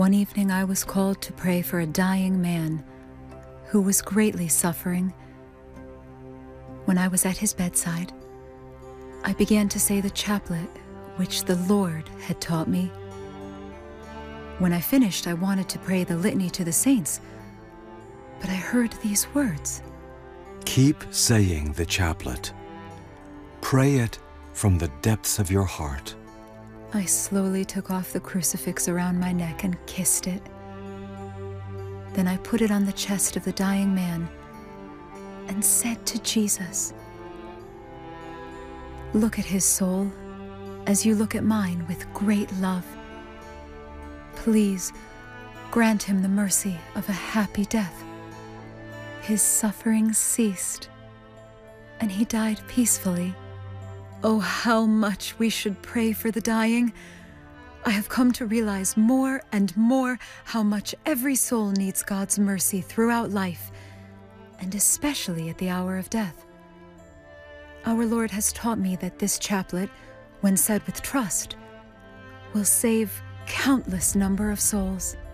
One evening I was called to pray for a dying man who was greatly suffering. When I was at his bedside, I began to say the chaplet which the Lord had taught me. When I finished, I wanted to pray the litany to the saints, but I heard these words. Keep saying the chaplet. Pray it from the depths of your heart. I slowly took off the crucifix around my neck and kissed it. Then I put it on the chest of the dying man and said to Jesus, "Look at his soul as you look at mine with great love. Please grant him the mercy of a happy death." His suffering ceased, and he died peacefully. Oh, how much we should pray for the dying. I have come to realize more and more how much every soul needs God's mercy throughout life, and especially at the hour of death. Our Lord has taught me that this chaplet, when said with trust, will save countless number of souls.